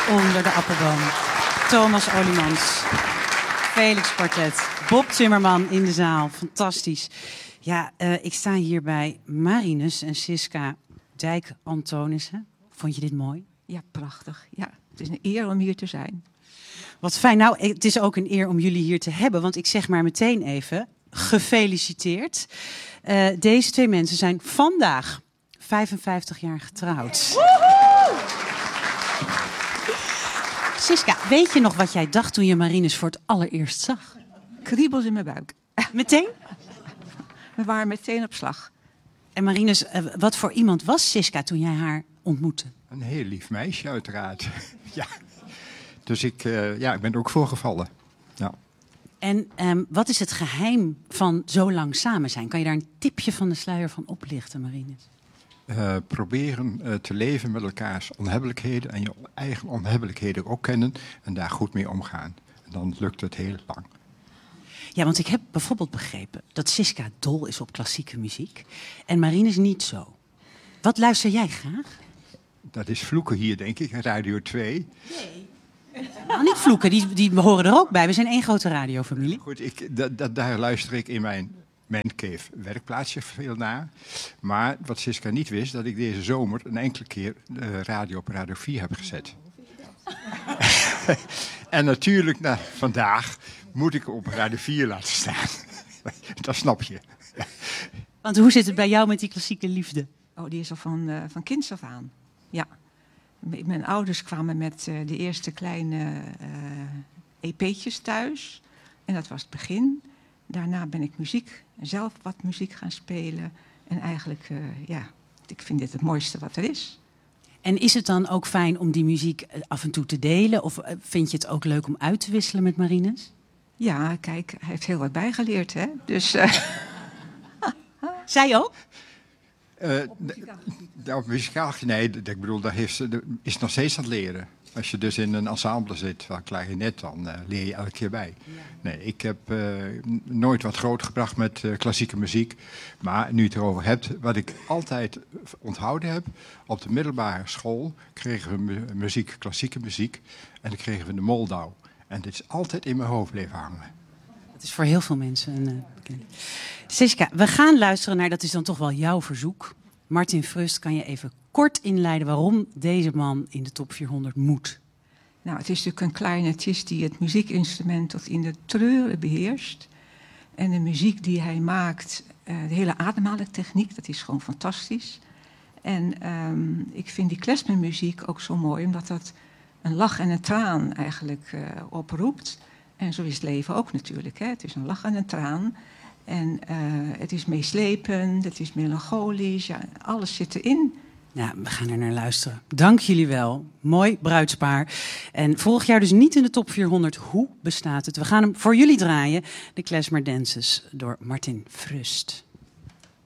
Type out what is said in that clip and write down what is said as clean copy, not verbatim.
onder de appelboom. Thomas Oliemans, Felix Kwartet, Bob Timmerman in de zaal. Fantastisch. Ja, ik sta hier bij Marinus en Siska Dijk-Antonissen. Vond je dit mooi? Ja, prachtig. Ja, het is een eer om hier te zijn. Wat fijn. Nou, het is ook een eer om jullie hier te hebben. Want ik zeg maar meteen even, gefeliciteerd. Deze twee mensen zijn vandaag 55 jaar getrouwd. Woehoe! Siska, weet je nog wat jij dacht toen je Marinus voor het allereerst zag? Kriebels in mijn buik. Meteen? We waren meteen op slag. En Marinus, wat voor iemand was Siska toen jij haar ontmoette? Een heel lief meisje, uiteraard. Ja. Dus ik ben er ook voorgevallen. Ja. En wat is het geheim van zo lang samen zijn? Kan je daar een tipje van de sluier van oplichten, Marinus? Proberen te leven met elkaars onhebbelijkheden en je eigen onhebbelijkheden ook kennen en daar goed mee omgaan. En dan lukt het heel lang. Ja, want ik heb bijvoorbeeld begrepen dat Siska dol is op klassieke muziek en Marinus niet zo. Wat luister jij graag? Dat is vloeken hier, denk ik, Radio 2. Nee. Nou, niet vloeken, die horen er ook bij. We zijn één grote radiofamilie. Goed, daar luister ik in mijn mancave werkplaatsje veel naar. Maar wat Siska niet wist, dat ik deze zomer een enkele keer radio op Radio 4 heb gezet. En natuurlijk, vandaag moet ik op Radio 4 laten staan. Dat snap je. Want hoe zit het bij jou met die klassieke liefde? Oh, die is al van kinds af aan. Ja. Mijn ouders kwamen met de eerste kleine EP'tjes thuis. En dat was het begin. Daarna ben ik zelf wat muziek gaan spelen. En eigenlijk, ik vind dit het mooiste wat er is. En is het dan ook fijn om die muziek af en toe te delen? Of vind je het ook leuk om uit te wisselen met Marinus? Ja, kijk, hij heeft heel wat bijgeleerd, hè. Dus... Zij ook? Muzikaal, nee, ik bedoel, daar is nog steeds aan het leren. Als je dus in een ensemble zit, waar klarinet, dan leer je elke keer bij. Ja. Nee, ik heb nooit wat groot gebracht met klassieke muziek. Maar nu je het erover hebt, wat ik altijd onthouden heb, op de middelbare school kregen we muziek, klassieke muziek. En dan kregen we de Moldau. En dit is altijd in mijn hoofd blijven hangen. Dat is voor heel veel mensen bekend. Siska, we gaan luisteren naar, dat is dan toch wel jouw verzoek. Martin Frust, kan je even kort inleiden waarom deze man in de top 400 moet? Nou, het is natuurlijk een clarinetist die het muziekinstrument tot in de treuren beheerst. En de muziek die hij maakt, de hele ademhalingtechniek, dat is gewoon fantastisch. En ik vind die klezmermuziek ook zo mooi, omdat dat een lach en een traan eigenlijk oproept. En zo is het leven ook natuurlijk. Hè? Het is een lach en een traan. En het is meeslepend, het is melancholisch, ja, alles zit erin. Ja, we gaan er naar luisteren. Dank jullie wel. Mooi bruidspaar. En vorig jaar dus niet in de top 400. Hoe bestaat het? We gaan hem voor jullie draaien. De Klezmer Dances door Martin Frust.